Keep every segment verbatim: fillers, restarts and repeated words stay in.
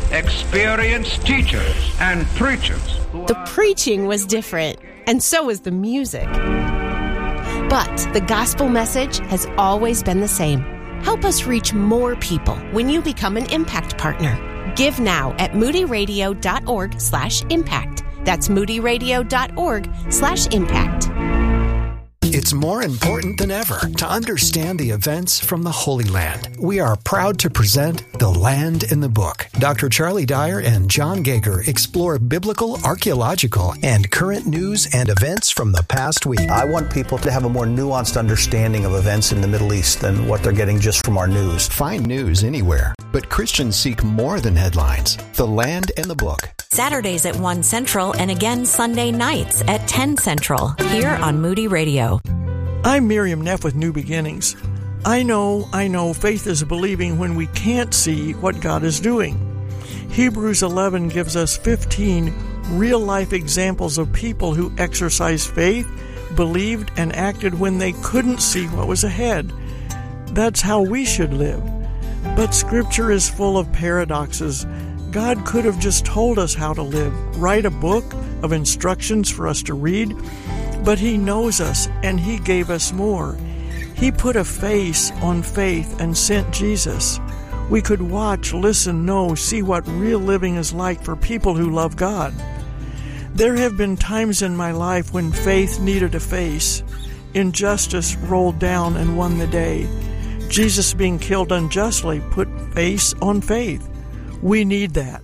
experienced teachers and preachers. The preaching was different, and so was the music. But the gospel message has always been the same. Help us reach more people when you become an Impact Partner. Give now at moodyradio.org slash impact. That's moodyradio.org slash impact. It's more important than ever to understand the events from the Holy Land. We are proud to present The Land in the Book. Doctor Charlie Dyer and John Gager explore biblical, archaeological, and current news and events from the past week. I want people to have a more nuanced understanding of events in the Middle East than what they're getting just from our news. Find news anywhere, but Christians seek more than headlines. The Land in the Book. Saturdays at one Central and again Sunday nights at ten Central here on Moody Radio. I'm Miriam Neff with New Beginnings. I know, I know, faith is believing when we can't see what God is doing. Hebrews eleven gives us fifteen real-life examples of people who exercised faith, believed, and acted when they couldn't see what was ahead. That's how we should live. But Scripture is full of paradoxes. God could have just told us how to live, write a book of instructions for us to read, but He knows us and He gave us more. He put a face on faith and sent Jesus. We could watch, listen, know, see what real living is like for people who love God. There have been times in my life when faith needed a face. Injustice rolled down and won the day. Jesus being killed unjustly put face on faith. We need that.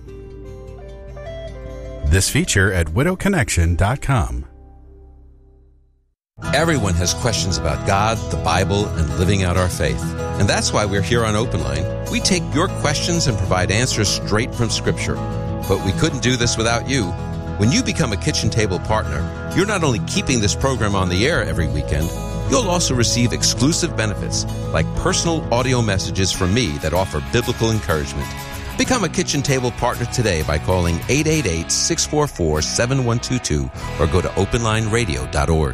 This feature at widow connection dot com. Everyone has questions about God, the Bible, and living out our faith. And that's why we're here on Open Line. We take your questions and provide answers straight from Scripture. But we couldn't do this without you. When you become a Kitchen Table partner, you're not only keeping this program on the air every weekend, you'll also receive exclusive benefits like personal audio messages from me that offer biblical encouragement. Become a Kitchen Table partner today by calling eight eight eight, six four four, seven one two two or go to open line radio dot org.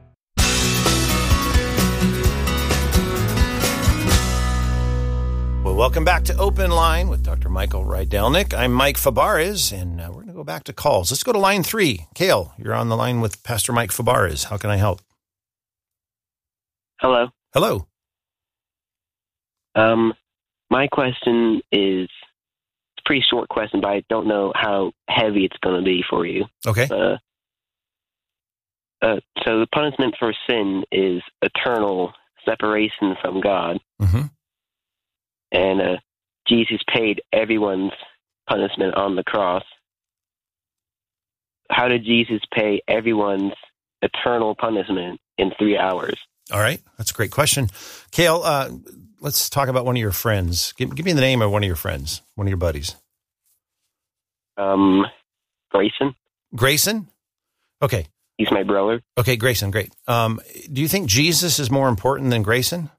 Well, welcome back to Open Line with Doctor Michael Rydelnik. I'm Mike Fabarez, and uh, we're going to go back to calls. Let's go to line three. Kale, you're on the line with Pastor Mike Fabarez. How can I help? Hello. Hello. Um, my question is a pretty short question, but I don't know how heavy it's going to be for you. Okay. Uh, uh, so the punishment for sin is eternal separation from God. Mm-hmm. And uh, Jesus paid everyone's punishment on the cross. How did Jesus pay everyone's eternal punishment in three hours? All right. That's a great question. Kale, uh, let's talk about one of your friends. Give, give me the name of one of your friends, one of your buddies. Um, Grayson. Grayson? Okay. He's my brother. Okay, Grayson, great. Um, do you think Jesus is more important than Grayson?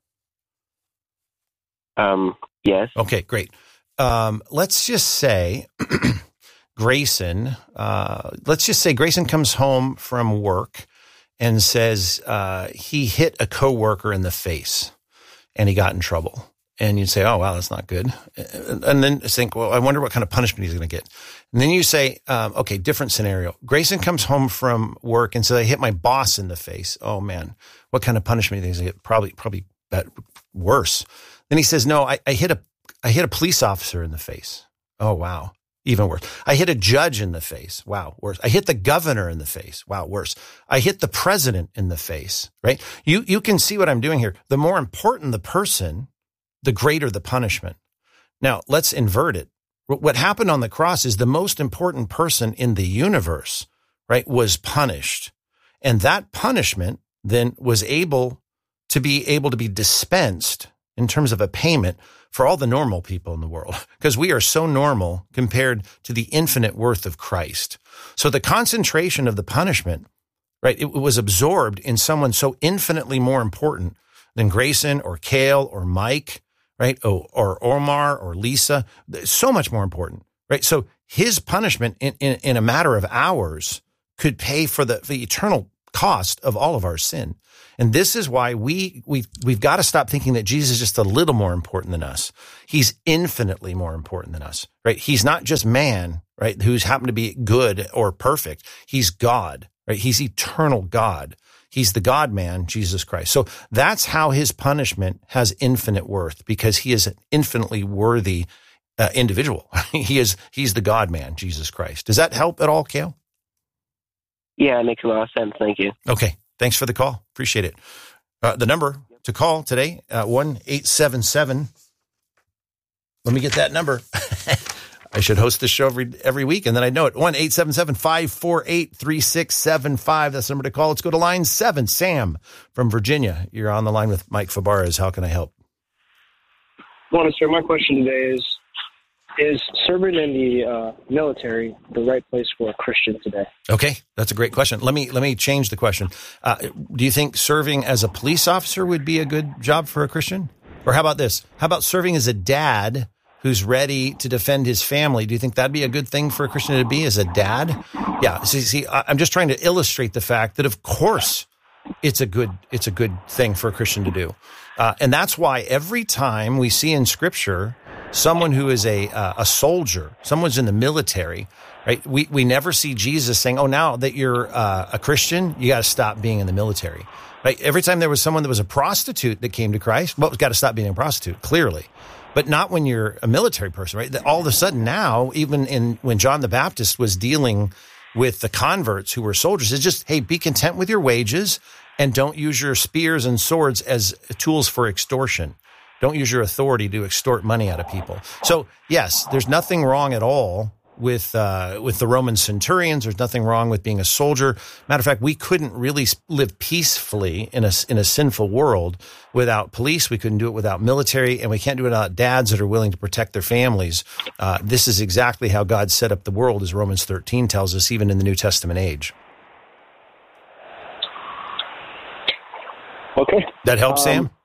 Um, yes. Okay, great. Um, let's just say Grayson, uh, let's just say Grayson comes home from work and says uh, he hit a coworker in the face and he got in trouble. And you'd say, oh, wow, that's not good. And then think, well, I wonder what kind of punishment he's going to get. And then you say, um, okay, different scenario. Grayson comes home from work and says, I hit my boss in the face. Oh, man, what kind of punishment do you think he's going to get? Probably, probably better, worse. Then he says, no, I, I hit a, I hit a police officer in the face. Oh, wow. Even worse. I hit a judge in the face. Wow. Worse. I hit the governor in the face. Wow. Worse. I hit the president in the face, right? You, you can see what I'm doing here. The more important the person, the greater the punishment. Now let's invert it. What happened on the cross is the most important person in the universe, right, was punished. And that punishment then was able to be able to be dispensed in terms of a payment for all the normal people in the world, because we are so normal compared to the infinite worth of Christ. So the concentration of the punishment, right, it was absorbed in someone so infinitely more important than Grayson or Kale or Mike, right, or, or Omar or Lisa, so much more important, right? So his punishment in, in, in a matter of hours could pay for the, the eternal cost of all of our sin. And this is why we, we, we've got to stop thinking that Jesus is just a little more important than us. He's infinitely more important than us, right? He's not just man, right, who's happened to be good or perfect. He's God, right? He's eternal God. He's the God-man, Jesus Christ. So that's how his punishment has infinite worth, because he is an infinitely worthy uh, individual. he is, he's the God-man, Jesus Christ. Does that help at all, Cale? Yeah, it makes a lot of sense. Thank you. Okay. Thanks for the call. Appreciate it. Uh, the number to call today, uh, one eight seven seven. Let me get that number. I should host this show every every week, and then I know it. one eight seven seven, five four eight, three six seven five. That's the number to call. Let's go to line seven. Sam from Virginia. You're on the line with Mike Fabarez. How can I help? Well, sir, my question today is, is serving in the uh, military the right place for a Christian today? Okay, that's a great question. Let me let me change the question. Uh, do you think serving as a police officer would be a good job for a Christian? Or how about this? How about serving as a dad who's ready to defend his family? Do you think that'd be a good thing for a Christian to be, as a dad? Yeah. See, see, I'm just trying to illustrate the fact that, of course, it's a good it's a good thing for a Christian to do, uh, and that's why every time we see in Scripture someone who is a uh, a soldier, someone's in the military, right? We we never see Jesus saying, "Oh, now that you're uh, a Christian, you got to stop being in the military." Right? Every time there was someone that was a prostitute that came to Christ, well, got to stop being a prostitute, clearly. But not when you're a military person, right? All of a sudden now, even in when John the Baptist was dealing with the converts who were soldiers, it's just, hey, be content with your wages and don't use your spears and swords as tools for extortion. Don't use your authority to extort money out of people. So yes, there's nothing wrong at all with uh, with the Roman centurions. There's nothing wrong with being a soldier. Matter of fact, we couldn't really live peacefully in a in a sinful world without police. We couldn't do it without military, and we can't do it without dads that are willing to protect their families. Uh, this is exactly how God set up the world, as Romans thirteen tells us, even in the New Testament age. Okay, that helps, um, Sam.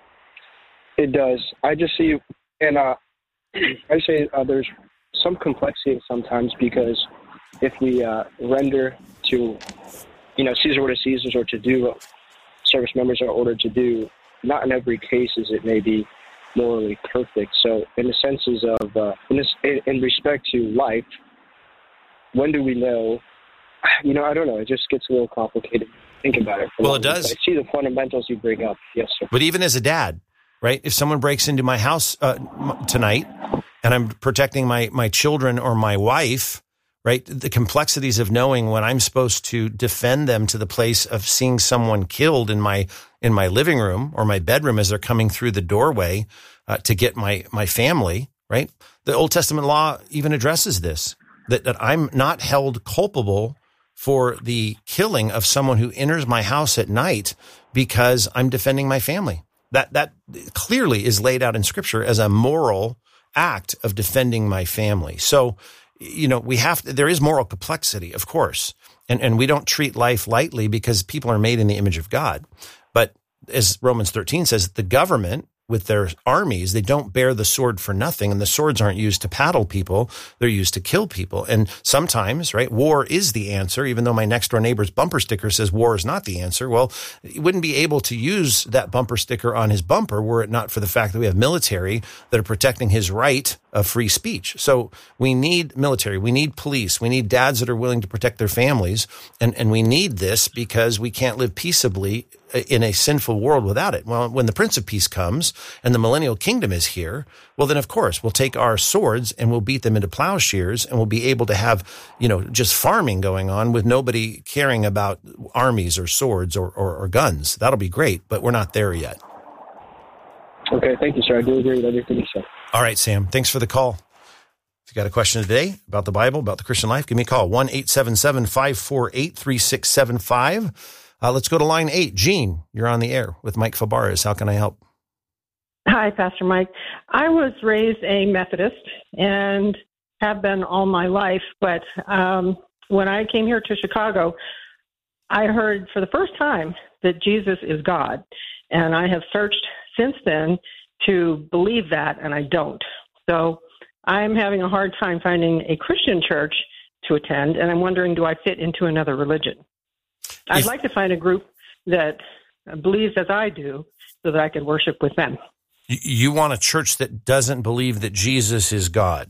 It does. I just see, and uh, I say uh, there's some complexity sometimes, because if we uh, render to, you know, Caesar what is Caesar's, or to do what service members are ordered to do, not in every case is it may be morally perfect. So in the senses of, uh, in, this, in, in respect to life, when do we know? You know, I don't know. It just gets a little complicated. Think about it. Well, it does. I see the fundamentals you bring up. Yes, sir. But even as a dad, right? If someone breaks into my house uh, tonight, and I'm protecting my, my children or my wife, right? The complexities of knowing when I'm supposed to defend them to the place of seeing someone killed in my in my living room or my bedroom as they're coming through the doorway uh, to get my my family, right? The Old Testament law even addresses this, that, that I'm not held culpable for the killing of someone who enters my house at night because I'm defending my family. That that clearly is laid out in Scripture as a moral act of defending my family. So, you know, we have to, there is moral complexity, of course, and and we don't treat life lightly because people are made in the image of God. But as Romans thirteen says, the government with their armies, they don't bear the sword for nothing, and the swords aren't used to paddle people, they're used to kill people. And sometimes, right, war is the answer, even though my next door neighbor's bumper sticker says war is not the answer. Well, he wouldn't be able to use that bumper sticker on his bumper were it not for the fact that we have military that are protecting his right of free speech. So we need military, we need police, we need dads that are willing to protect their families, and, and we need this because we can't live peaceably in a sinful world without it. Well, when the Prince of Peace comes and the millennial kingdom is here, well, then of course we'll take our swords and we'll beat them into plowshares, and we'll be able to have, you know, just farming going on with nobody caring about armies or swords or, or, or guns. That'll be great, but we're not there yet. Okay, thank you, sir. I do agree with everything you said. All right, Sam. Thanks for the call. If you got a question today about the Bible, about the Christian life, give me a call. one eight seven seven, five four eight, three six seven five. Uh, let's go to line eight. Gene, you're on the air with Mike Fabarez. How can I help? Hi, Pastor Mike. I was raised a Methodist and have been all my life, but um, when I came here to Chicago, I heard for the first time that Jesus is God, and I have searched since then to believe that, and I don't. So I'm having a hard time finding a Christian church to attend, and I'm wondering, do I fit into another religion? I'd If- like to find a group that believes as I do so that I could worship with them. You- You want a church that doesn't believe that Jesus is God.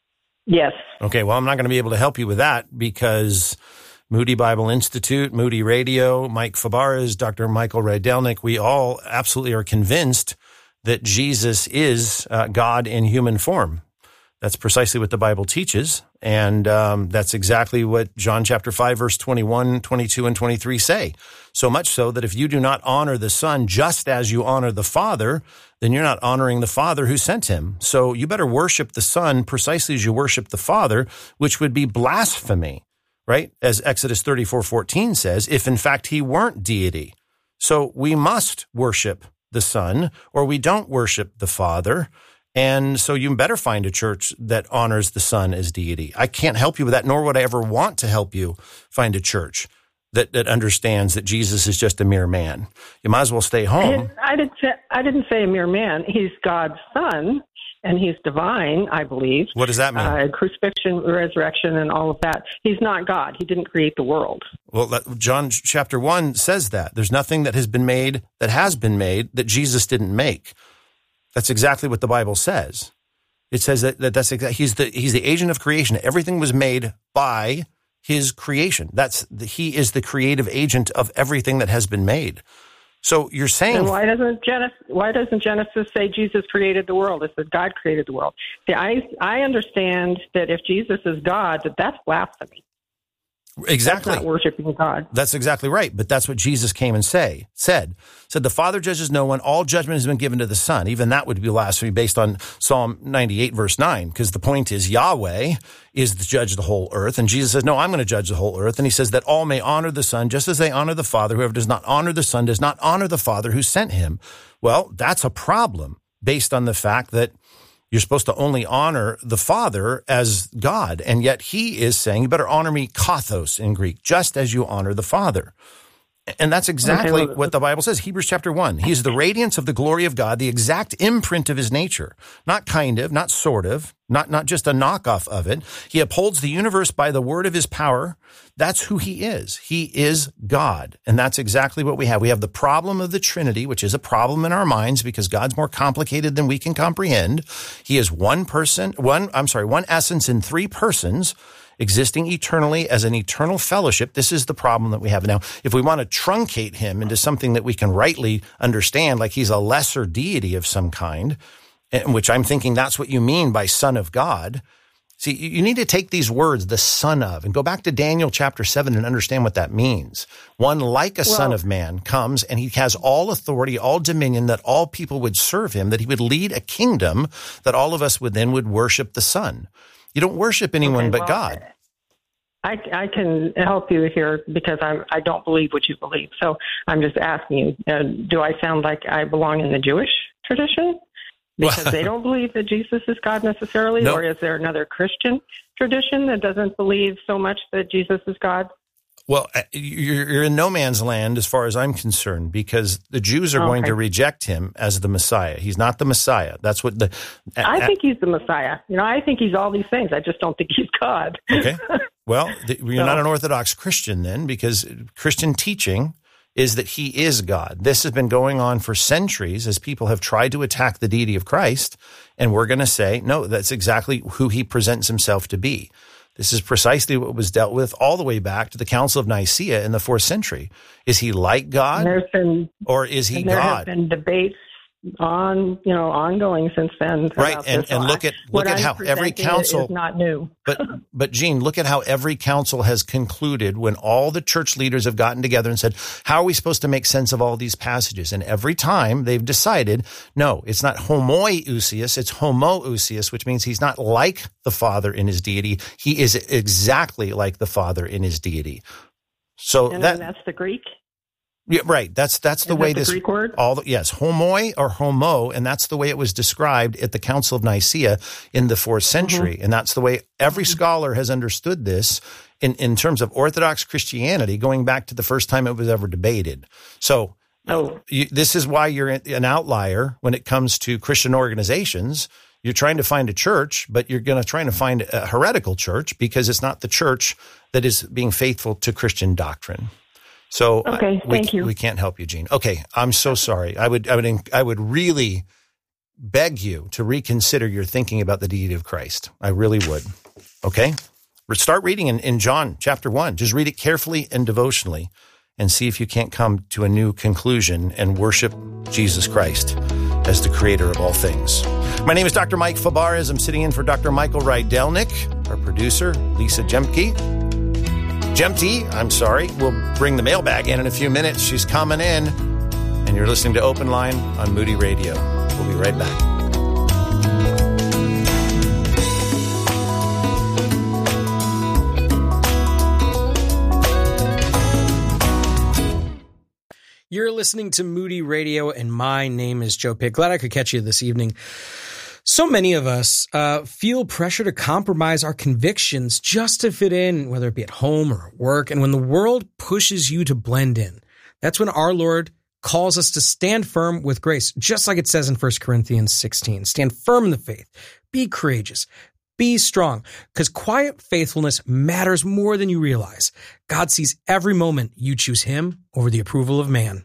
Yes. Okay, well, I'm not going to be able to help you with that because Moody Bible Institute, Moody Radio, Mike Fabarez, Doctor Michael Rydelnik, we all absolutely are convinced that Jesus is uh, God in human form. That's precisely what the Bible teaches, and um, that's exactly what John chapter five, verse twenty-one, twenty-two, and twenty-three say. So much so that if you do not honor the Son just as you honor the Father, then you're not honoring the Father who sent him. So you better worship the Son precisely as you worship the Father, which would be blasphemy, right? As Exodus thirty-four fourteen says, if in fact he weren't deity. So we must worship the Son, or we don't worship the Father. And so you better find a church that honors the Son as deity. I can't help you with that, nor would I ever want to help you find a church that, that understands that Jesus is just a mere man. You might as well stay home. I didn't say, I didn't say a mere man. He's God's Son, and he's divine, I believe. What does that mean? Uh, crucifixion, resurrection, and all of that. He's not God. He didn't create the world. Well, that, John chapter one says that. There's nothing that has been made, that has been made, that Jesus didn't make. That's exactly what the Bible says. It says that, that that's exactly, he's the he's the agent of creation. Everything was made by his creation. That's the, he is the creative agent of everything that has been made. So you're saying, and why doesn't Genesis why doesn't Genesis say Jesus created the world? It says God created the world. See, I I understand that if Jesus is God, that that's blasphemy. Exactly. That's not worshiping God. That's exactly right. But that's what Jesus came and say, said. Said, the Father judges no one. All judgment has been given to the Son. Even that would be blasphemy based on Psalm ninety-eight, verse nine, because the point is Yahweh is the judge of the whole earth. And Jesus says, no, I'm going to judge the whole earth. And he says that all may honor the Son just as they honor the Father. Whoever does not honor the Son does not honor the Father who sent him. Well, that's a problem based on the fact that you're supposed to only honor the Father as God, and yet he is saying, you better honor me, kathos in Greek, just as you honor the Father. And that's exactly okay, what the Bible says. Hebrews chapter one, he is the radiance of the glory of God, the exact imprint of his nature, not kind of, not sort of, not, not just a knockoff of it. He upholds the universe by the word of his power. That's who he is. He is God. And that's exactly what we have. We have the problem of the Trinity, which is a problem in our minds because God's more complicated than we can comprehend. He is one person, one, I'm sorry, one essence in three persons, existing eternally as an eternal fellowship. This is the problem that we have now. If we want to truncate him into something that we can rightly understand, like he's a lesser deity of some kind, which I'm thinking that's what you mean by Son of God. See, you need to take these words, the son of, and go back to Daniel chapter seven and understand what that means. One like a well, son of man comes and he has all authority, all dominion, that all people would serve him, that he would lead a kingdom, that all of us would then would worship the Son. You don't worship anyone okay, but well, God. I, I can help you here because I I don't believe what you believe. So I'm just asking you, uh, do I sound like I belong in the Jewish tradition? Because they don't believe that Jesus is God necessarily? Nope. Or is there another Christian tradition that doesn't believe so much that Jesus is God? Well, you're, you're in no man's land as far as I'm concerned, because the Jews are okay. going to reject him as the Messiah. He's not the Messiah. That's what the... I think he's the Messiah. You know, I think he's all these things. I just don't think he's God. Okay. Well, the, you're so. not an Orthodox Christian then, because Christian teaching is that he is God. This has been going on for centuries as people have tried to attack the deity of Christ, and we're going to say, no, that's exactly who he presents himself to be. This is precisely what was dealt with all the way back to the Council of Nicaea in the fourth century. Is he like God, been, or is he there God? There have been debates on, you know, ongoing since then. Right, and, and look at look what at I'm how every council is not new. but but Gene, look at how every council has concluded when all the church leaders have gotten together and said, how are we supposed to make sense of all these passages? And every time they've decided, no, it's not homoousios, it's homoousios, which means he's not like the Father in his deity. He is exactly like the Father in his deity. So and that that's the Greek. Yeah, right. That's that's the Is way that the this Greek word? all the, yes, homoi or homo, and that's the way it was described at the Council of Nicaea in the fourth century, mm-hmm. and that's the way every scholar has understood this in in terms of Orthodox Christianity, going back to the first time it was ever debated. So, oh. you, this is why you're an outlier when it comes to Christian organizations. You're trying to find a church, but you're going to try to find a heretical church because it's not the church that is being faithful to Christian doctrine. So okay, we, thank you. We can't help you, Gene. Okay, I'm so sorry. I would, I would, I would really beg you to reconsider your thinking about the deity of Christ. I really would. Okay, start reading in, in John chapter one. Just read it carefully and devotionally, and see if you can't come to a new conclusion and worship Jesus Christ as the creator of all things. My name is Doctor Mike Fabarez. I'm sitting in for Doctor Michael Rydelnik, our producer, Lisa Jemke. Jemke, I'm sorry. We'll bring the mailbag in in a few minutes. She's coming in, and you're listening to Open Line on Moody Radio. We'll be right back. You're listening to Moody Radio, and my name is Joe Pitt. Glad I could catch you this evening. So many of us uh, feel pressure to compromise our convictions just to fit in, whether it be at home or at work. And when the world pushes you to blend in, that's when our Lord calls us to stand firm with grace, just like it says in First Corinthians sixteen. Stand firm in the faith. Be courageous. Be strong, because quiet faithfulness matters more than you realize. God sees every moment you choose Him over the approval of man.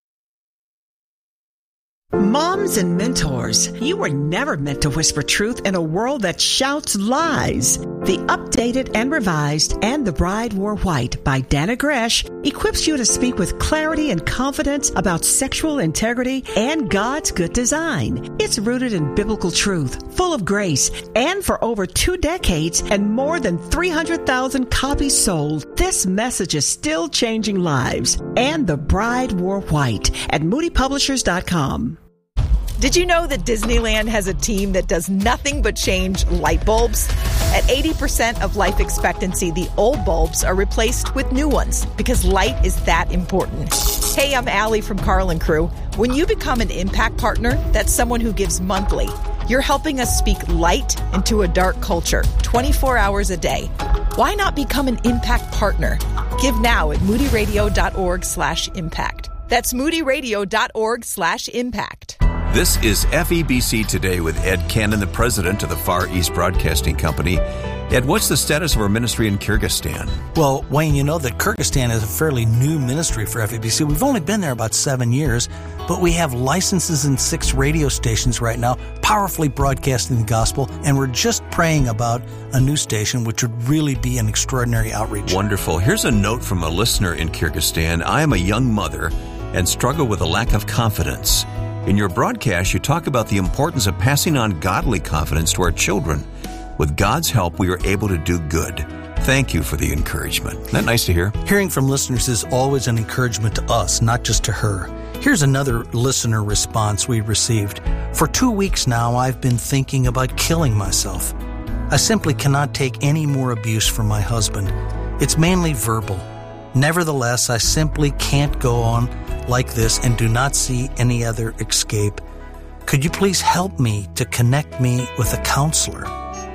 Moms and mentors, you were never meant to whisper truth in a world that shouts lies. The updated and revised And the Bride Wore White by Dana Gresh equips you to speak with clarity and confidence about sexual integrity and God's good design. It's rooted in biblical truth, full of grace, and for over two decades and more than three hundred thousand copies sold, this message is still changing lives. And the Bride Wore White at moody publishers dot com. Did you know that Disneyland has a team that does nothing but change light bulbs? At eighty percent of life expectancy, the old bulbs are replaced with new ones because light is that important. Hey, I'm Allie from Carl and Crew. When you become an Impact Partner, that's someone who gives monthly. You're helping us speak light into a dark culture, twenty-four hours a day. Why not become an Impact Partner? Give now at moody radio dot org slash impact. That's moody radio dot org slash impact. This is F E B C Today with Ed Cannon, the president of the Far East Broadcasting Company. Ed, what's the status of our ministry in Kyrgyzstan? Well, Wayne, you know that Kyrgyzstan is a fairly new ministry for F E B C. We've only been there about seven years, but we have licenses in six radio stations right now, powerfully broadcasting the gospel, and we're just praying about a new station, which would really be an extraordinary outreach. Wonderful. Here's a note from a listener in Kyrgyzstan. I am a young mother and struggle with a lack of confidence. In your broadcast, you talk about the importance of passing on godly confidence to our children. With God's help, we are able to do good. Thank you for the encouragement. Isn't that nice to hear? Hearing from listeners is always an encouragement to us, not just to her. Here's another listener response we received. For two weeks now, I've been thinking about killing myself. I simply cannot take any more abuse from my husband. It's mainly verbal. Nevertheless, I simply can't go on like this and do not see any other escape. Could you please help me to connect me with a counselor?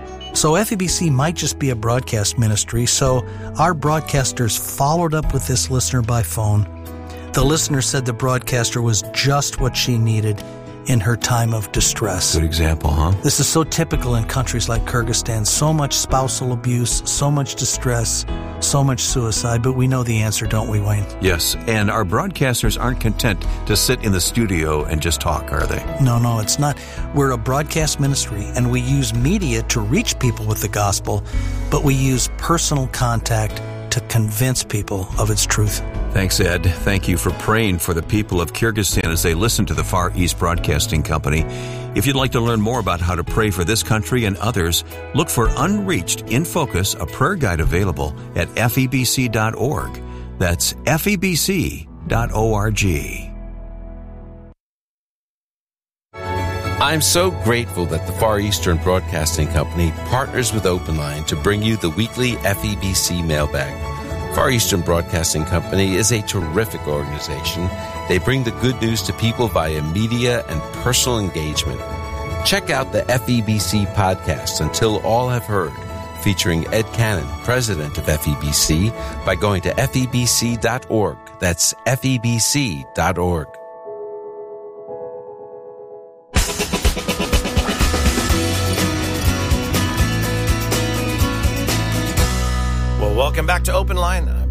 So F E B C might just be a broadcast ministry, so our broadcasters followed up with this listener by phone. The listener said the broadcaster was just what she needed in her time of distress. Good example, huh? This is so typical in countries like Kyrgyzstan. So much spousal abuse, so much distress, so much suicide, but we know the answer, don't we, Wayne? Yes, and our broadcasters aren't content to sit in the studio and just talk, are they? No, no, it's not. We're a broadcast ministry, and we use media to reach people with the gospel, but we use personal contact to convince people of its truth. Thanks, Ed. Thank you for praying for the people of Kyrgyzstan as they listen to the Far East Broadcasting Company. If you'd like to learn more about how to pray for this country and others, look for Unreached in Focus, a prayer guide available at F E B C dot org. That's F E B C dot org. I'm so grateful that the Far Eastern Broadcasting Company partners with Open Line to bring you the weekly F E B C mailbag. Far Eastern Broadcasting Company is a terrific organization. They bring the good news to people via media and personal engagement. Check out the F E B C podcast, Until All Have Heard, featuring Ed Cannon, president of F E B C, by going to F E B C dot org. That's F E B C dot org. Well, welcome back to Open Line. I'm Doctor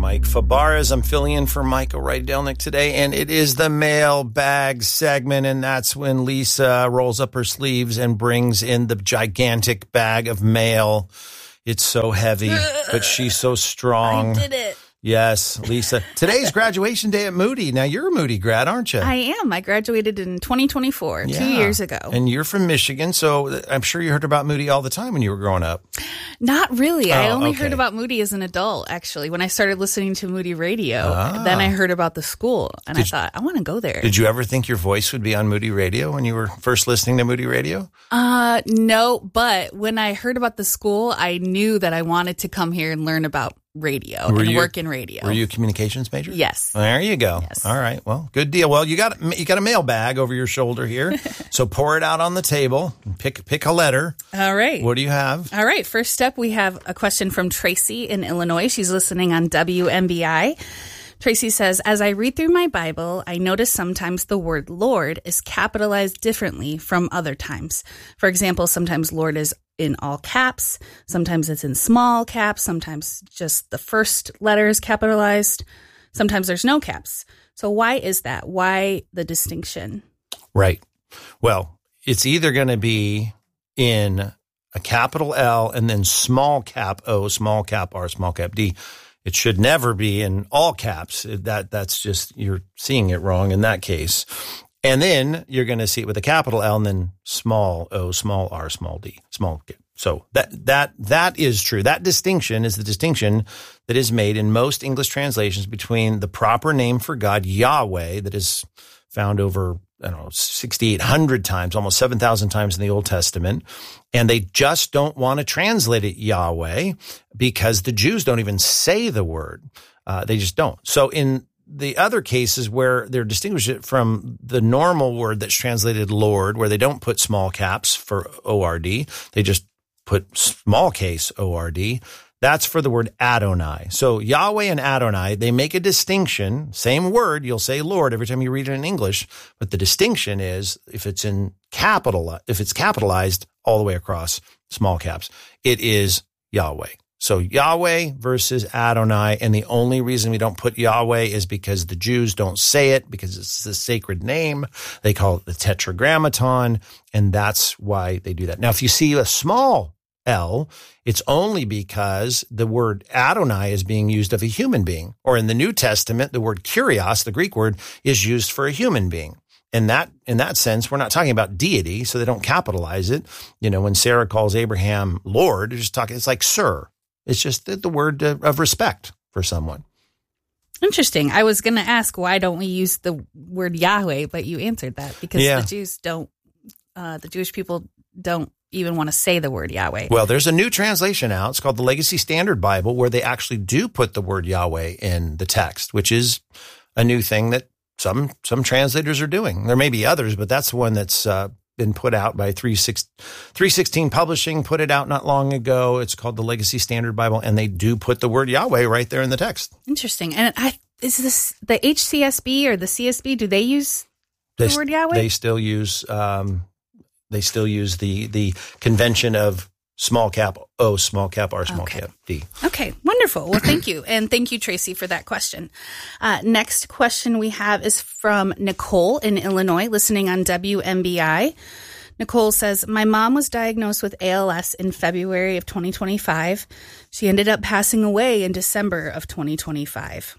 Mike Fabarez. I'm filling in for Michael Rydelnik today, and it is the mailbag segment, and that's when Lisa rolls up her sleeves and brings in the gigantic bag of mail. It's so heavy, but she's so strong. I did it. Yes, Lisa. Today's graduation day at Moody. Now, you're a Moody grad, aren't you? I am. I graduated in twenty twenty-four, Yeah. two years ago. And you're from Michigan, so I'm sure you heard about Moody all the time when you were growing up. Not really. I Oh, only okay. heard about Moody as an adult, actually. When I started listening to Moody Radio, Ah. then I heard about the school, and Did I thought, I want to go there. Did you ever think your voice would be on Moody Radio when you were first listening to Moody Radio? Uh, no, but when I heard about the school, I knew that I wanted to come here and learn about radio Were and you- work in radio. Were you a communications major? Yes. There you go. Yes. All right. Well, good deal. Well, you got you got a mailbag over your shoulder here, so pour it out on the table. Pick pick a letter. All right. What do you have? All right. First up, we have a question from Tracy in Illinois. She's listening on W M B I. Tracy says, as I read through my Bible, I notice sometimes the word Lord is capitalized differently from other times. For example, sometimes Lord is in all caps, sometimes it's in small caps, sometimes just the first letter is capitalized, sometimes there's no caps. So why is that? Why the distinction? Right. Well, it's either going to be in a capital L and then small cap O, small cap R, small cap D. It should never be in all caps. That that's just, you're seeing it wrong in that case. And then you're going to see it with a capital L and then small O, small R, small D, small cap. So that that that is true. That distinction is the distinction that is made in most English translations between the proper name for God, Yahweh, that is found over, I don't know, sixty-eight hundred times, almost seven thousand times in the Old Testament. And they just don't want to translate it Yahweh because the Jews don't even say the word. Uh, they just don't. So in the other cases where they're distinguished it from the normal word that's translated Lord, where they don't put small caps for O R D, they just put small case O R D. That's for the word Adonai. So Yahweh and Adonai, they make a distinction. Same word, you'll say Lord every time you read it in English, but the distinction is if it's in capital, if it's capitalized all the way across, small caps, it is Yahweh. So Yahweh versus Adonai, and the only reason we don't put Yahweh is because the Jews don't say it, because it's the sacred name. They call it the Tetragrammaton, and that's why they do that. Now, if you see a small L, it's only because the word Adonai is being used of a human being. Or in the New Testament, the word kurios, the Greek word, is used for a human being. In that, in that sense, we're not talking about deity, so they don't capitalize it. You know, when Sarah calls Abraham Lord, it's just talking, it's like sir. It's just the, the word of respect for someone. Interesting. I was going to ask, why don't we use the word Yahweh, but you answered that because Yeah. the Jews don't, uh, the Jewish people don't even want to say the word Yahweh. Well, there's a new translation out. It's called the Legacy Standard Bible, where they actually do put the word Yahweh in the text, which is a new thing that some some translators are doing. There may be others, but that's the one that's uh, been put out by three sixteen Publishing, put it out not long ago. It's called the Legacy Standard Bible, and they do put the word Yahweh right there in the text. Interesting. And I, is this the H C S B or the C S B? Do they use the They, word Yahweh? They still use um, they still use the the convention of small cap O, small cap R, small Okay. cap D. Okay, wonderful. Well, thank you. And thank you, Tracy, for that question. Uh, next question we have is from Nicole in Illinois, listening on W M B I. Nicole says, my mom was diagnosed with A L S in February of twenty twenty-five. She ended up passing away in December of twenty twenty-five.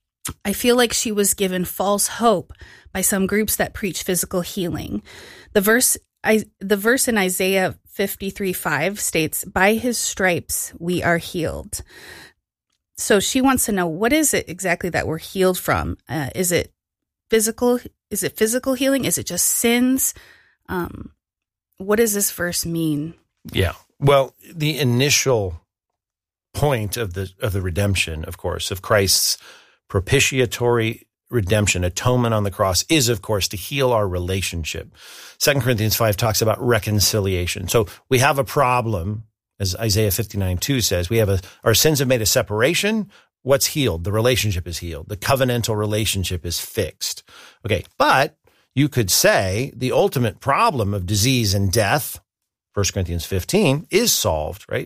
I feel like she was given false hope by some groups that preach physical healing. The verse I, the verse in Isaiah fifty-three five states, by his stripes we are healed. So she wants to know, what is it exactly that we're healed from? Uh, is it physical? Is it physical healing? Is it just sins? Um, what does this verse mean? Yeah. Well, the initial point of the of the redemption, of course, of Christ's propitiatory redemption, atonement on the cross, is, of course, to heal our relationship. Second Corinthians five talks about reconciliation. So we have a problem, as Isaiah fifty-nine two says. We have a, our sins have made a separation. What's healed? The relationship is healed. The covenantal relationship is fixed. Okay, but you could say the ultimate problem of disease and death, First Corinthians fifteen, is solved, right?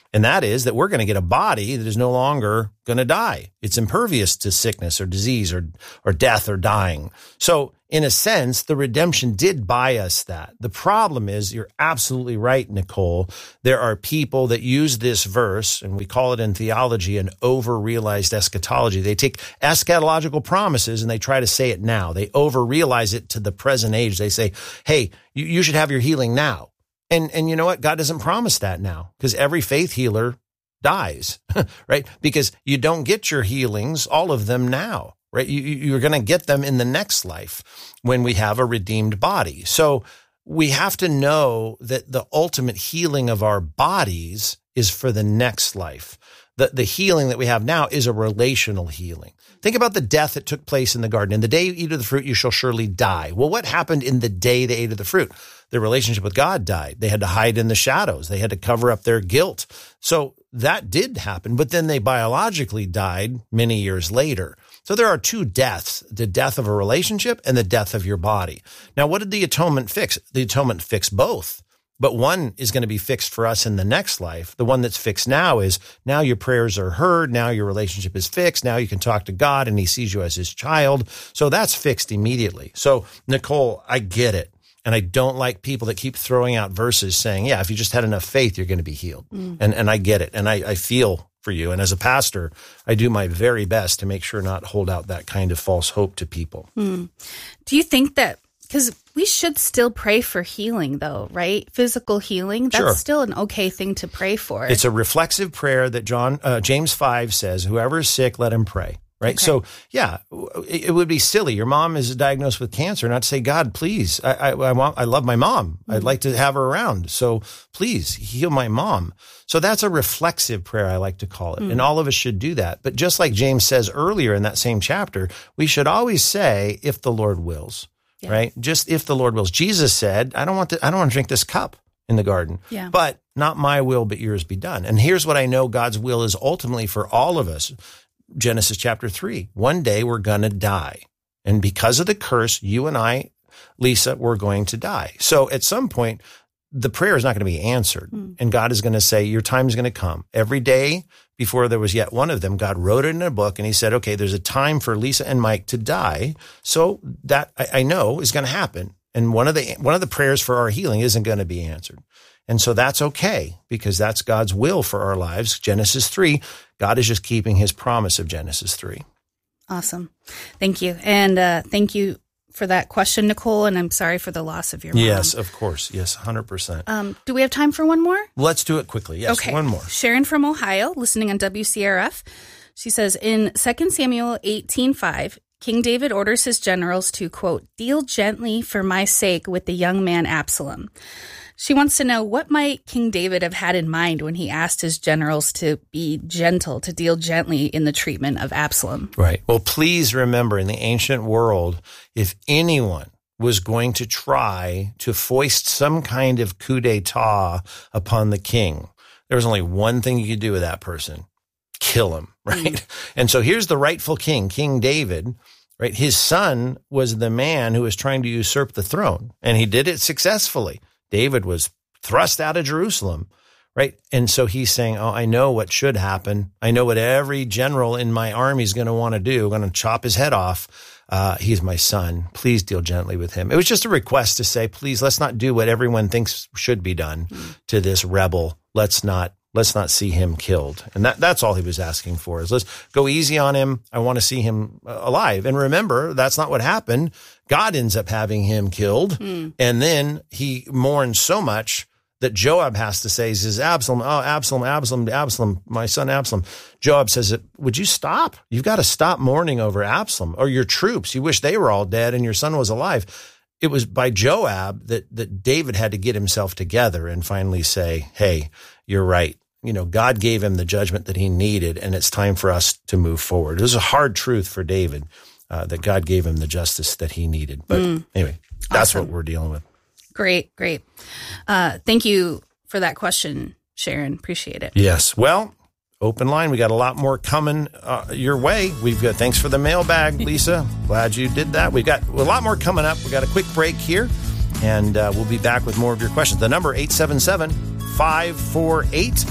And that is that we're going to get a body that is no longer going to die. It's impervious to sickness or disease or, or death or dying. So in a sense, the redemption did buy us that. The problem is, you're absolutely right, Nicole. There are people that use this verse, and we call it in theology an over-realized eschatology. They take eschatological promises and they try to say it now. They over-realize it to the present age. They say, hey, you, you should have your healing now. And and you know what? God doesn't promise that now, because every faith healer dies, right? Because you don't get your healings, all of them now, right? You, you're going to get them in the next life when we have a redeemed body. So we have to know that the ultimate healing of our bodies is for the next life. The, the healing that we have now is a relational healing. Think about the death that took place in the garden. In the day you eat of the fruit, you shall surely die. Well, what happened in the day they ate of the fruit? Their relationship with God died. They had to hide in the shadows. They had to cover up their guilt. So that did happen, but then they biologically died many years later. So there are two deaths, the death of a relationship and the death of your body. Now, what did the atonement fix? The atonement fixed both. But one is going to be fixed for us in the next life. The one that's fixed now is now your prayers are heard. Now your relationship is fixed. Now you can talk to God and he sees you as his child. So that's fixed immediately. So Nicole, I get it. And I don't like people that keep throwing out verses saying, yeah, if you just had enough faith, you're going to be healed. Mm. And and I get it. And I, I feel for you. And as a pastor, I do my very best to make sure not hold out that kind of false hope to people. Mm. Do you think that, because we should still pray for healing, though, right? Physical healing, that's Sure. still an okay thing to pray for. It's a reflexive prayer that John uh, James five says, whoever is sick, let him pray. Right. Okay. So, yeah, it, it would be silly. Your mom is diagnosed with cancer, not to say, God, please, I, I, I want, I love my mom. Mm-hmm. I'd like to have her around. So please heal my mom. So that's a reflexive prayer, I like to call it. Mm-hmm. And all of us should do that. But just like James says earlier in that same chapter, we should always say, if the Lord wills, yeah. right? Just if the Lord wills. Jesus said, I don't want to, I don't want to drink this cup in the garden, yeah. but not my will, but yours be done. And here's what I know God's will is ultimately for all of us. Genesis chapter three. One day we're going to die. And because of the curse, you and I, Lisa, we're going to die. So at some point, the prayer is not going to be answered. Mm. And God is going to say, your time is going to come. Every day before there was yet one of them, God wrote it in a book and he said, okay, there's a time for Lisa and Mike to die. So that I, I know is going to happen. And one of the, one of the prayers for our healing isn't going to be answered. And so that's okay because that's God's will for our lives. Genesis three, God is just keeping his promise of Genesis three. Awesome. Thank you. And uh, thank you for that question, Nicole. And I'm sorry for the loss of your mom. Yes, of course. Yes, one hundred percent. Um, do we have time for one more? Let's do it quickly. Yes, okay. One more. Sharon from Ohio, listening on W C R F. She says, in Second Samuel eighteen five, King David orders his generals to, quote, deal gently for my sake with the young man Absalom. She wants to know, what might King David have had in mind when he asked his generals to be gentle, to deal gently in the treatment of Absalom? Right. Well, please remember, in the ancient world, if anyone was going to try to foist some kind of coup d'etat upon the king, there was only one thing you could do with that person: kill him, right? Mm-hmm. And so here's the rightful king, King David, right? His son was the man who was trying to usurp the throne, and he did it successfully. David was thrust out of Jerusalem, right? And so he's saying, oh, I know what should happen. I know what every general in my army is going to want to do. I'm going to chop his head off. Uh, he's my son. Please deal gently with him. It was just a request to say, please, let's not do what everyone thinks should be done mm. to this rebel. Let's not, let's not see him killed. And that, that's all he was asking for, is let's go easy on him. I want to see him alive. And remember, that's not what happened. God ends up having him killed. Mm. And then he mourns so much that Joab has to say, he says, Absalom, oh, Absalom, Absalom, Absalom, my son Absalom. Joab says, would you stop? You've got to stop mourning over Absalom or your troops. You wish they were all dead and your son was alive. It was by Joab that, that David had to get himself together and finally say, hey, you're right. You know, God gave him the judgment that he needed, and it's time for us to move forward. It was a hard truth for David, uh, that God gave him the justice that he needed. But mm. anyway, that's awesome. What we're dealing with. Great, great. Uh, thank you for that question, Sharon. Appreciate it. Yes. Well, open line. We got a lot more coming uh, your way. We've got, thanks for the mailbag, Lisa. Glad you did that. We've got a lot more coming up. We got a quick break here, and uh, we'll be back with more of your questions. The number eight seven seven, five four eight,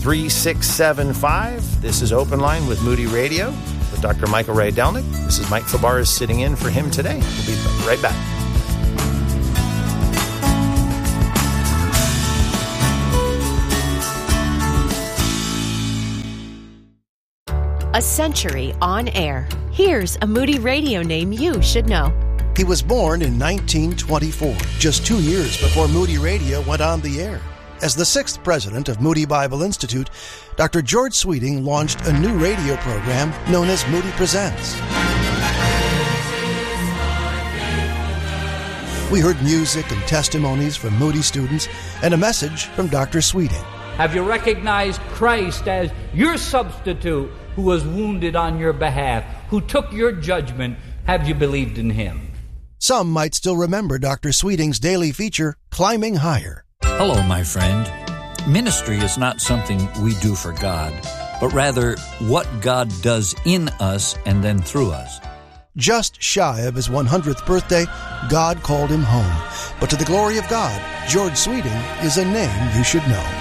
three six seven five. This is Open Line with Moody Radio with Doctor Michael Rydelnik. This is Mike Fabarez sitting in for him today. We'll be right back. A century on air. Here's a Moody Radio name you should know. He was born in nineteen twenty-four, just two years before Moody Radio went on the air. As the sixth president of Moody Bible Institute, Doctor George Sweeting launched a new radio program known as Moody Presents. We heard music and testimonies from Moody students and a message from Doctor Sweeting. Have you recognized Christ as your substitute who was wounded on your behalf, who took your judgment? Have you believed in him? Some might still remember Doctor Sweeting's daily feature, Climbing Higher. Hello, my friend. Ministry is not something we do for God, but rather what God does in us and then through us. Just shy of his one hundredth birthday, God called him home. But to the glory of God, George Sweeting is a name you should know.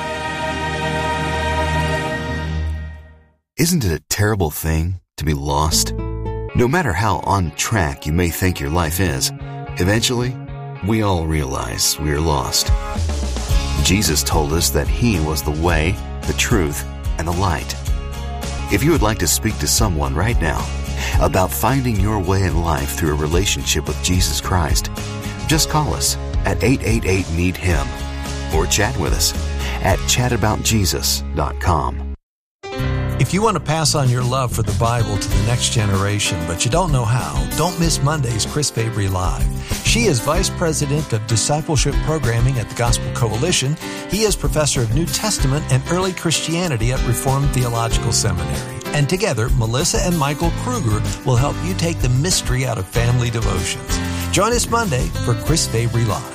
Isn't it a terrible thing to be lost? No matter how on track you may think your life is, eventually, we all realize we are lost. Jesus told us that He was the way, the truth, and the light. If you would like to speak to someone right now about finding your way in life through a relationship with Jesus Christ, just call us at eight eight eight, need him or chat with us at chat about jesus dot com. If you want to pass on your love for the Bible to the next generation, but you don't know how, don't miss Monday's Chris Fabry Live. She is Vice President of Discipleship Programming at the Gospel Coalition. He is Professor of New Testament and Early Christianity at Reformed Theological Seminary. And together, Melissa and Michael Kruger will help you take the mystery out of family devotions. Join us Monday for Chris Fabry Live.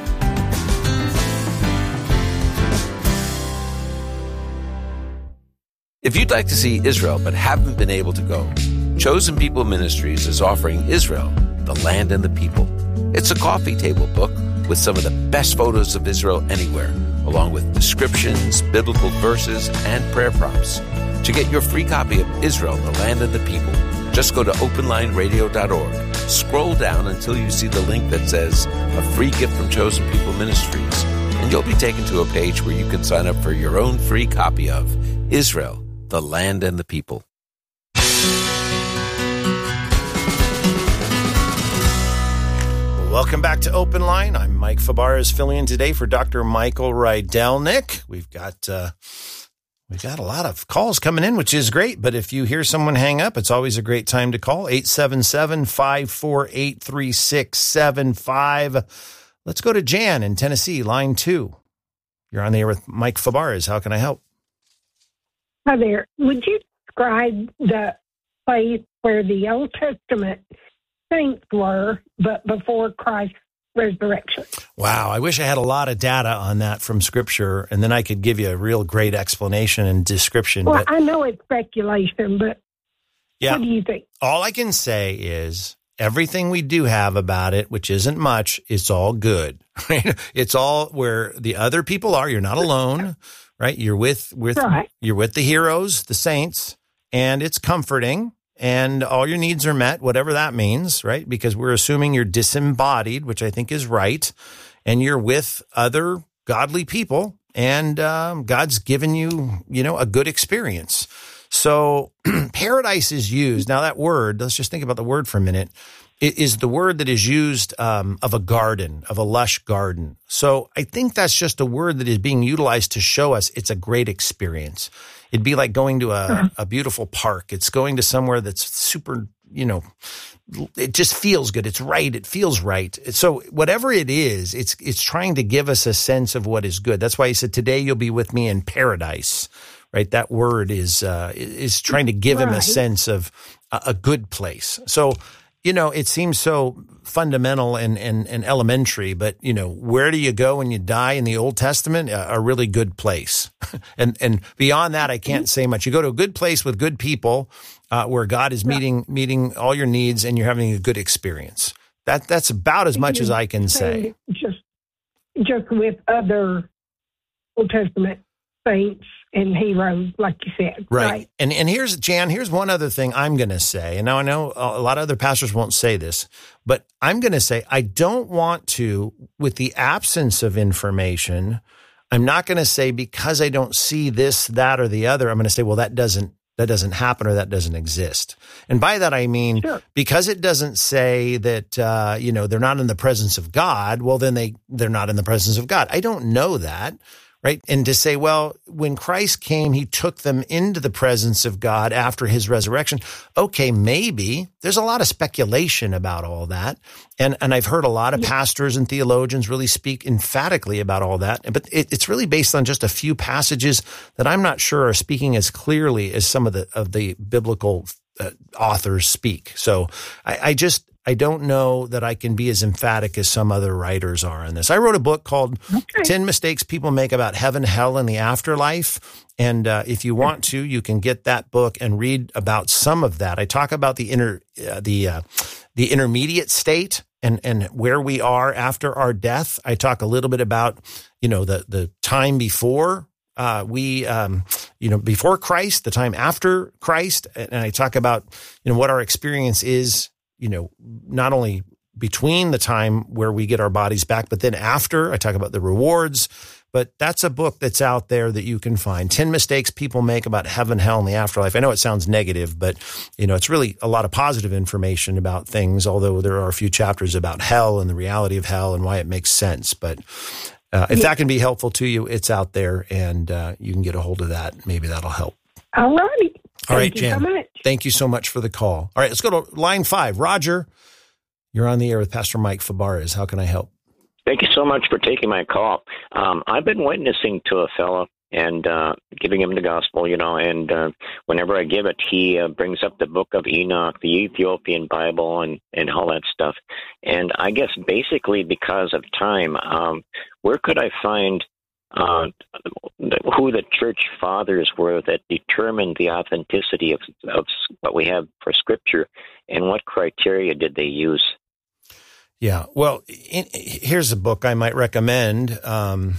If you'd like to see Israel but haven't been able to go, Chosen People Ministries is offering Israel, the Land and the People. It's a coffee table book with some of the best photos of Israel anywhere, along with descriptions, biblical verses, and prayer prompts. To get your free copy of Israel, the Land and the People, just go to open line radio dot org. Scroll down until you see the link that says A Free Gift from Chosen People Ministries, and you'll be taken to a page where you can sign up for your own free copy of Israel, the Land and the People. Welcome back to Open Line. I'm Mike Fabarez, filling in today for Doctor Michael Rydelnik. We've got uh, we've got a lot of calls coming in, which is great. But if you hear someone hang up, it's always a great time to call eight seven seven, five four eight, three six seven five. Let's go to Jan in Tennessee, line two. You're on the air with Mike Fabarez. How can I help? Hi there. Would you describe the place where the Old Testament saints were, but before Christ's resurrection? Wow, I wish I had a lot of data on that from Scripture, and then I could give you a real great explanation and description. Well, but, I know it's speculation, but yeah, what do you think? All I can say is everything we do have about it, which isn't much, it's all good. Right? It's all where the other people are. You're not alone, right? You're with with right. You're with the heroes, the saints, and it's comforting. And all your needs are met, whatever that means, right? Because we're assuming you're disembodied, which I think is right. And you're with other godly people, and um, God's given you, you know, a good experience. So paradise is used. Now that word, let's just think about the word for a minute. It is the word that is used um, of a garden, of a lush garden. So I think that's just a word that is being utilized to show us it's a great experience. It'd be like going to a, a beautiful park. It's going to somewhere that's super, you know, it just feels good. It's right. It feels right. So whatever it is, it's it's trying to give us a sense of what is good. That's why he said, today you'll be with me in paradise, right? That word is uh, is trying to give right. him a sense of a, a good place. So, you know, it seems so fundamental and, and, and elementary, but, you know, where do you go when you die in the Old Testament? A, a really good place. and and beyond that, I can't say much. You go to a good place with good people uh, where God is meeting yeah. meeting all your needs and you're having a good experience. That That's about as much as I can say. Just, just with other Old Testament saints and heroes, like you said. Right. Right. And and here's, Jan, here's one other thing I'm going to say. And now I know a lot of other pastors won't say this, but I'm going to say I don't want to, with the absence of information, I'm not going to say because I don't see this, that, or the other, I'm going to say, well, that doesn't that doesn't happen or that doesn't exist. And by that, I mean, sure. because it doesn't say that, uh, you know, they're not in the presence of God, well, then they, they're not in the presence of God. I don't know that. Right. And to say, well, when Christ came, he took them into the presence of God after his resurrection. Okay, maybe. There's a lot of speculation about all that. And and I've heard a lot of yeah. pastors and theologians really speak emphatically about all that. But it, it's really based on just a few passages that I'm not sure are speaking as clearly as some of the of the biblical uh, authors speak. So I, I just I don't know that I can be as emphatic as some other writers are in this. I wrote a book called okay. ten Mistakes People Make About Heaven, Hell, and the Afterlife. And uh, if you want to, you can get that book and read about some of that. I talk about the inter, uh, the uh, the intermediate state and and where we are after our death. I talk a little bit about, you know, the the time before uh, we, um, you know, before Christ, the time after Christ, and I talk about, you know, what our experience is, you know, not only between the time where we get our bodies back, but then after. I talk about the rewards. But that's a book that's out there that you can find. ten Mistakes People Make About Heaven, Hell, and the Afterlife. I know it sounds negative, but, you know, it's really a lot of positive information about things, although there are a few chapters about hell and the reality of hell and why it makes sense. But uh, if yeah. that can be helpful to you, it's out there, and uh, you can get a hold of that. Maybe that'll help. All righty. All right, Thank you Jan. so much. Thank you so much for the call. All right, let's go to line five. Roger, you're on the air with Pastor Mike Fabarez. How can I help? Thank you so much for taking my call. Um, I've been witnessing to a fellow and uh, giving him the gospel, you know, and uh, whenever I give it, he uh, brings up the book of Enoch, the Ethiopian Bible, and, and all that stuff. And I guess basically because of time, um, where could I find uh, who the church fathers were that determined the authenticity of, of what we have for Scripture, and what criteria did they use? Yeah, well, in, here's a book I might recommend. Um,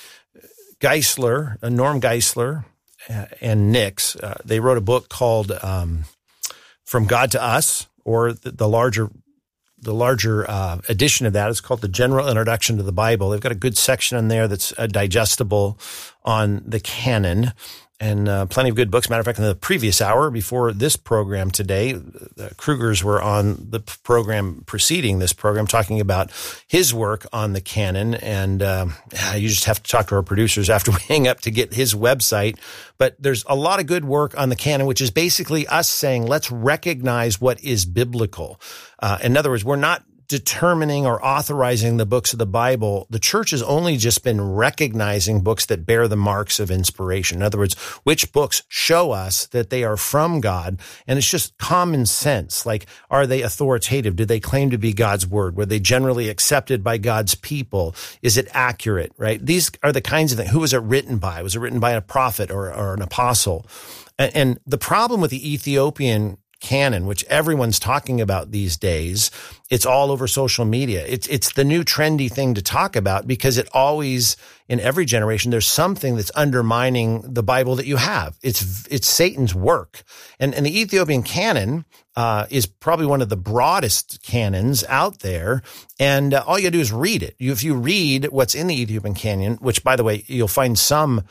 Geisler, uh, Norm Geisler, uh, and Nix, uh, they wrote a book called um, "From God to Us," or the, the larger, the larger uh, edition of that is called "The General Introduction to the Bible." They've got a good section in there that's uh, digestible on the canon. And uh, plenty of good books. Matter of fact, in the previous hour before this program today, the Krugers were on the program preceding this program talking about his work on the canon. And uh, you just have to talk to our producers after we hang up to get his website. But there's a lot of good work on the canon, which is basically us saying, let's recognize what is biblical. Uh, in other words, we're not determining or authorizing the books of the Bible. The church has only just been recognizing books that bear the marks of inspiration. In other words, which books show us that they are from God. And it's just common sense. Like, are they authoritative? Do they claim to be God's word? Were they generally accepted by God's people? Is it accurate, right? These are the kinds of things. Who was it written by? Was it written by a prophet or, or an apostle? And, and the problem with the Ethiopian canon, which everyone's talking about these days, it's all over social media. It's it's the new trendy thing to talk about because it always, in every generation, there's something that's undermining the Bible that you have. It's it's Satan's work. And, and the Ethiopian canon uh, is probably one of the broadest canons out there. And uh, all you gotta do is read it. You, if you read what's in the Ethiopian canon, which, by the way, you'll find some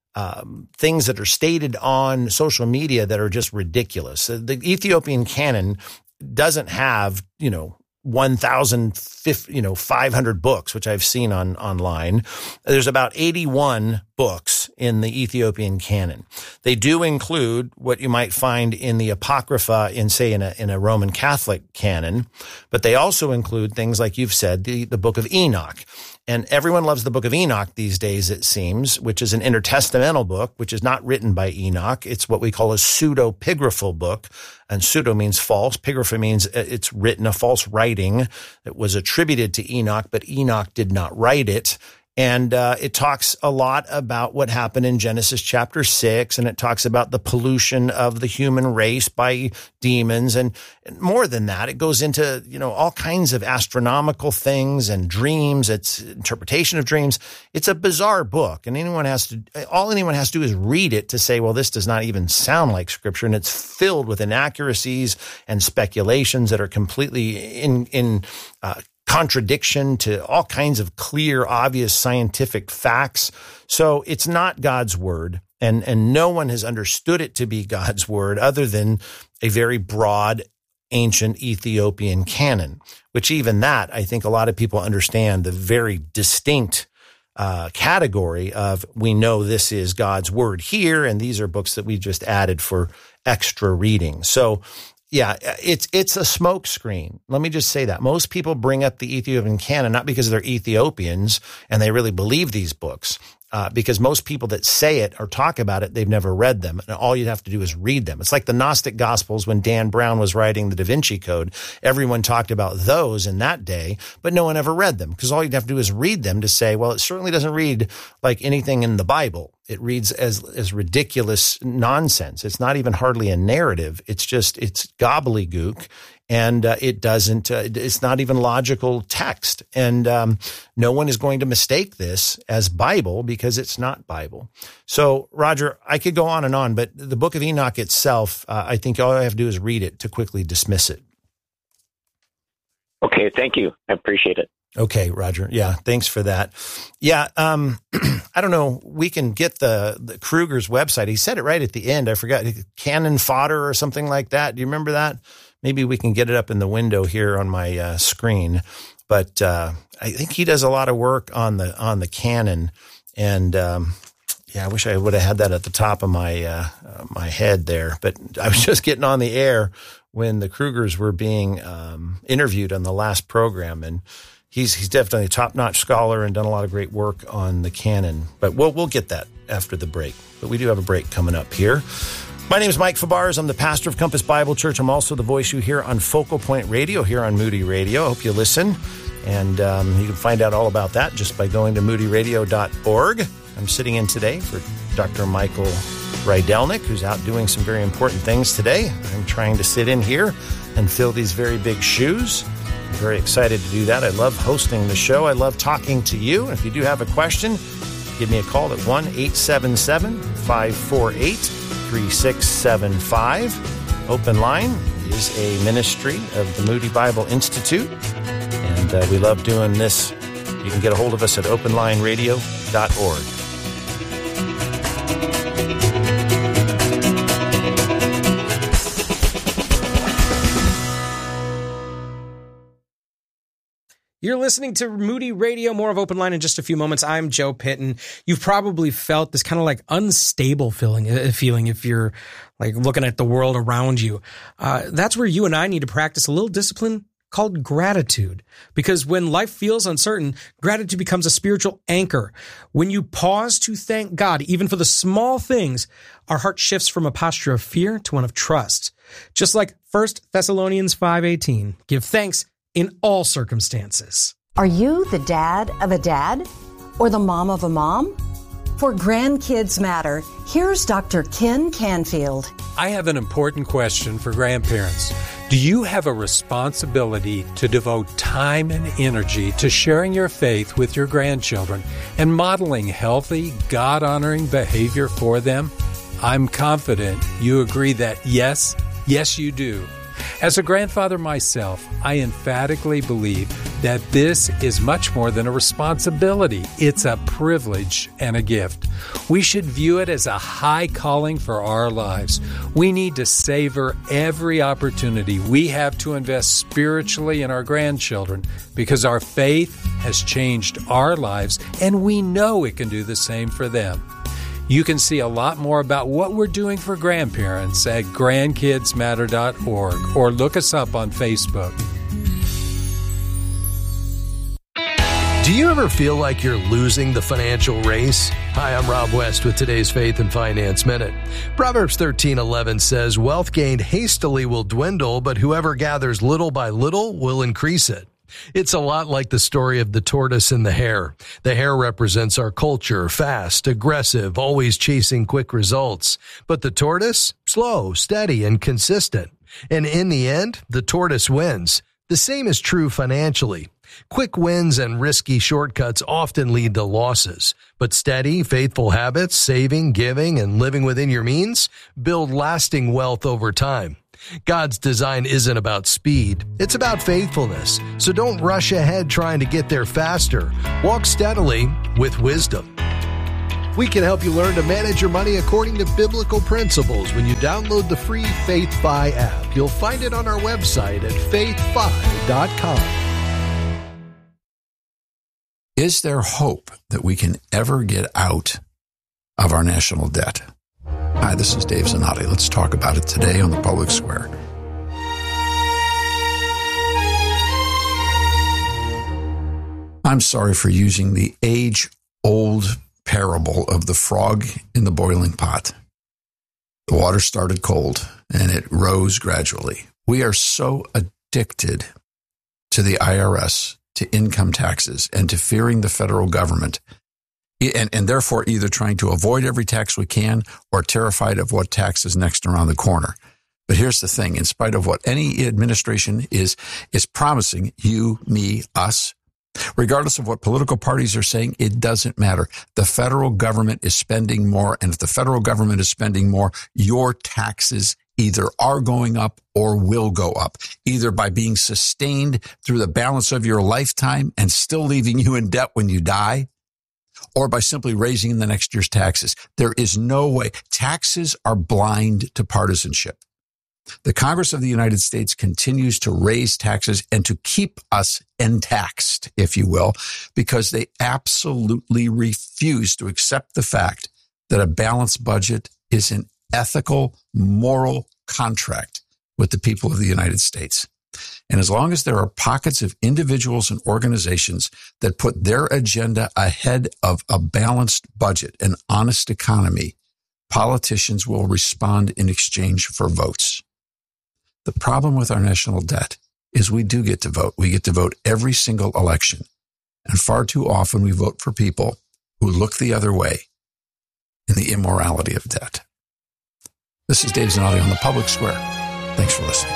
Um, things that are stated on social media that are just ridiculous. The Ethiopian canon doesn't have, you know, one thousand, you know, five hundred books, which I've seen on online. There's about eighty-one books in the Ethiopian canon. They do include what you might find in the Apocrypha in, say, in a, in a Roman Catholic canon, but they also include things like you've said, the, the book of Enoch. And everyone loves the book of Enoch these days, it seems, which is an intertestamental book, which is not written by Enoch. It's what we call a pseudepigraphal book. And pseudo means false. Pigrapha means it's written, a false writing that was attributed to Enoch, but Enoch did not write it. And uh, it talks a lot about what happened in Genesis chapter six, and it talks about the pollution of the human race by demons. And, and more than that, it goes into, you know, all kinds of astronomical things and dreams. It's interpretation of dreams. It's a bizarre book, and anyone has to, all anyone has to do is read it to say, well, this does not even sound like Scripture, and it's filled with inaccuracies and speculations that are completely in, in, uh, contradiction to all kinds of clear, obvious scientific facts. So it's not God's word, and, and no one has understood it to be God's word other than a very broad, ancient Ethiopian canon, which even that, I think a lot of people understand the very distinct uh, category of, we know this is God's word here, and these are books that we just added for extra reading. So yeah, it's it's a smokescreen. Let me just say that. Most people bring up the Ethiopian canon not because they're Ethiopians and they really believe these books, uh, because most people that say it or talk about it, they've never read them. And all you'd have to do is read them. It's like the Gnostic Gospels when Dan Brown was writing the Da Vinci Code. Everyone talked about those in that day, but no one ever read them, because all you'd have to do is read them to say, well, it certainly doesn't read like anything in the Bible. It reads as as ridiculous nonsense. It's not even hardly a narrative. It's just, it's gobbledygook, and uh, it doesn't, uh, it's not even logical text. And um, no one is going to mistake this as Bible because it's not Bible. So, Roger, I could go on and on, but the Book of Enoch itself, uh, I think all I have to do is read it to quickly dismiss it. Okay, thank you. I appreciate it. Okay, Roger. Yeah, thanks for that. Yeah, um, I don't know. We can get the, the Kruger's website. He said it right at the end. I forgot. Cannon Fodder or something like that. Do you remember that? Maybe we can get it up in the window here on my uh, screen. But uh, I think he does a lot of work on the on the canon. And um, yeah, I wish I would have had that at the top of my uh, uh, my head there. But I was just getting on the air when the Krugers were being um, interviewed on the last program, and He's he's definitely a top-notch scholar and done a lot of great work on the canon. But we'll we'll get that after the break. But we do have a break coming up here. My name is Mike Fabarez. I'm the pastor of Compass Bible Church. I'm also the voice you hear on Focal Point Radio here on Moody Radio. I hope you listen. And um, you can find out all about that just by going to moody radio dot org. I'm sitting in today for Doctor Michael Rydelnik, who's out doing some very important things today. I'm trying to sit in here and fill these very big shoes. I'm very excited to do that. I love hosting the show. I love talking to you. And if you do have a question, give me a call at one eight seven seven, five four eight, three six seven five. Open Line is a ministry of the Moody Bible Institute, and uh, we love doing this. You can get a hold of us at open line radio dot org. You're listening to Moody Radio. More of Open Line in just a few moments. I'm Joe Pitton. You've probably felt this kind of like unstable feeling, uh, feeling if you're like looking at the world around you. Uh, that's where you and I need to practice a little discipline called gratitude. Because when life feels uncertain, gratitude becomes a spiritual anchor. When you pause to thank God, even for the small things, our heart shifts from a posture of fear to one of trust. Just like First Thessalonians five eighteen, give thanks in all circumstances. Are you the dad of a dad or the mom of a mom? For Grandkids Matter, here's Doctor Ken Canfield. I have an important question for grandparents. Do you have a responsibility to devote time and energy to sharing your faith with your grandchildren and modeling healthy, God-honoring behavior for them? I'm confident you agree that yes, yes you do. As a grandfather myself, I emphatically believe that this is much more than a responsibility. It's a privilege and a gift. We should view it as a high calling for our lives. We need to savor every opportunity we have to invest spiritually in our grandchildren because our faith has changed our lives and we know it can do the same for them. You can see a lot more about what we're doing for grandparents at grandkids matter dot org or look us up on Facebook. Do you ever feel like you're losing the financial race? Hi, I'm Rob West with today's Faith and Finance Minute. Proverbs thirteen eleven says, "Wealth gained hastily will dwindle, but whoever gathers little by little will increase it." It's a lot like the story of the tortoise and the hare. The hare represents our culture, fast, aggressive, always chasing quick results. But the tortoise, slow, steady, and consistent. And in the end, the tortoise wins. The same is true financially. Quick wins and risky shortcuts often lead to losses, but steady, faithful habits, saving, giving, and living within your means build lasting wealth over time. God's design isn't about speed, it's about faithfulness. So don't rush ahead trying to get there faster. Walk steadily with wisdom. We can help you learn to manage your money according to biblical principles when you download the free FaithFi app. You'll find it on our website at faith fi dot com. Is there hope that we can ever get out of our national debt? Hi, this is Dave Zanotti. Let's talk about it today on the Public Square. I'm sorry for using the age-old parable of the frog in the boiling pot. The water started cold, and it rose gradually. We are so addicted to the I R S, to income taxes, and to fearing the federal government, and, and therefore either trying to avoid every tax we can or terrified of what tax is next around the corner. But here's the thing. In spite of what any administration is, is promising you, me, us, regardless of what political parties are saying, it doesn't matter. The federal government is spending more, and if the federal government is spending more, your taxes either are going up or will go up, either by being sustained through the balance of your lifetime and still leaving you in debt when you die, or by simply raising the next year's taxes. There is no way. Taxes are blind to partisanship. The Congress of the United States continues to raise taxes and to keep us taxed, if you will, because they absolutely refuse to accept the fact that a balanced budget is an ethical, moral contract with the people of the United States. And as long as there are pockets of individuals and organizations that put their agenda ahead of a balanced budget, an honest economy, politicians will respond in exchange for votes. The problem with our national debt is we do get to vote. We get to vote every single election. And far too often we vote for people who look the other way in the immorality of debt. This is Dave Zanotti on the Public Square. Thanks for listening.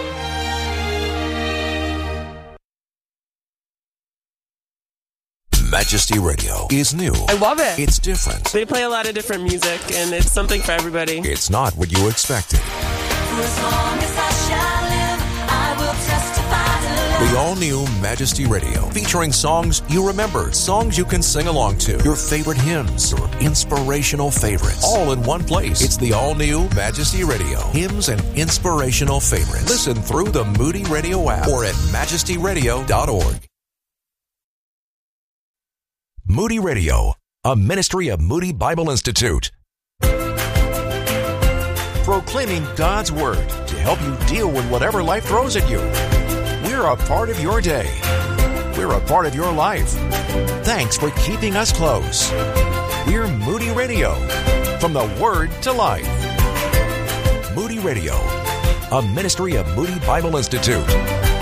Majesty Radio is new. I love it. It's different. They play a lot of different music, and it's something for everybody. It's not what you expected. For as long as I shall live, I will testify to love. The all-new Majesty Radio, featuring songs you remember, songs you can sing along to, your favorite hymns, or inspirational favorites, all in one place. It's the all-new Majesty Radio, hymns and inspirational favorites. Listen through the Moody Radio app or at majesty radio dot org. Moody Radio, a ministry of Moody Bible Institute. Proclaiming God's Word to help you deal with whatever life throws at you. We're a part of your day. We're a part of your life. Thanks for keeping us close. We're Moody Radio, from the Word to life. Moody Radio, a ministry of Moody Bible Institute.